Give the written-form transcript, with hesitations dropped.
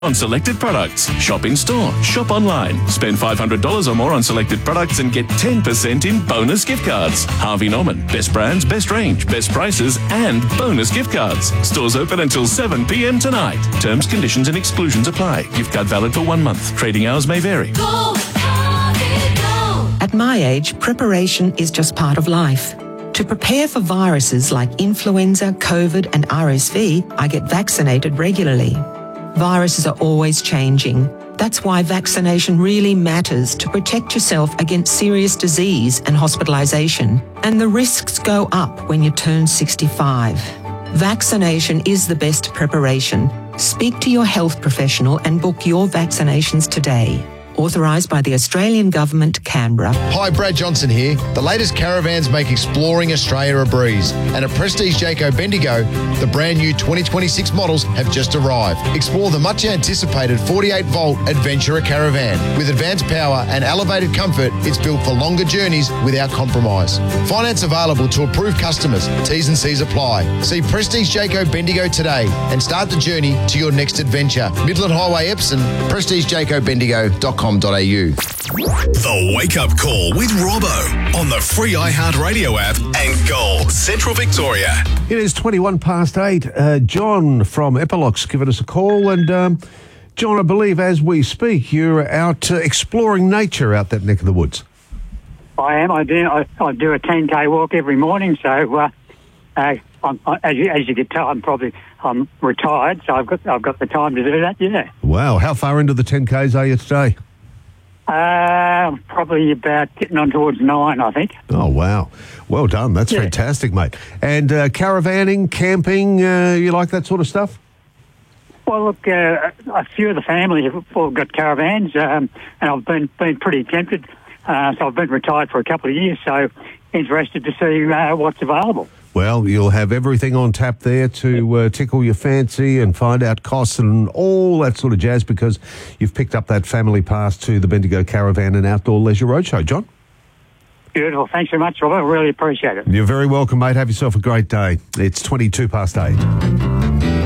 on selected products. Shop in store, shop online. Spend $500 or more on selected products and get 10% in bonus gift cards. Harvey Norman, best brands, best range, best prices, and bonus gift cards. Stores open until 7 p.m. tonight. Terms, conditions and exclusions apply. Gift card valid for 1 month. Trading hours may vary. Go, Harvey, go. At my age, preparation is just part of life. To prepare for viruses like influenza, COVID and RSV, I get vaccinated regularly. Viruses are always changing. That's why vaccination really matters to protect yourself against serious disease and hospitalisation. And the risks go up when you turn 65. Vaccination is the best preparation. Speak to your health professional and book your vaccinations today. Authorised by the Australian Government, Canberra. Hi, Brad Johnson here. The latest caravans make exploring Australia a breeze. And at Prestige Jayco Bendigo, the brand new 2026 models have just arrived. Explore the much anticipated 48-volt Adventurer Caravan. With advanced power and elevated comfort, it's built for longer journeys without compromise. Finance available to approved customers. T's and C's apply. See Prestige Jayco Bendigo today and start the journey to your next adventure. Midland Highway, Epsom, prestigejaycobendigo.com. The Wake Up Call with Robbo on the free iHeartRadio app and Gold, Central Victoria. It is 21 past 8. John from Epilox given us a call. And John, I believe as we speak, you're out exploring nature out that neck of the woods. I am. I do a 10K walk every morning. So as you can tell, I'm retired. So I've got the time to do that. Yeah. Wow. How far into the 10Ks are you today? Probably about getting on towards 9, I think. Oh, wow. Well done. That's fantastic, mate. And caravanning, camping, you like that sort of stuff? Well, look, a few of the family have all got caravans, and I've been pretty tempted. So I've been retired for a couple of years, so interested to see what's available. Well, you'll have everything on tap there to tickle your fancy and find out costs and all that sort of jazz because you've picked up that family pass to the Bendigo Caravan and Outdoor Leisure Roadshow. John? Beautiful. Thanks very much, Robert. I really appreciate it. You're very welcome, mate. Have yourself a great day. It's 22 past 8.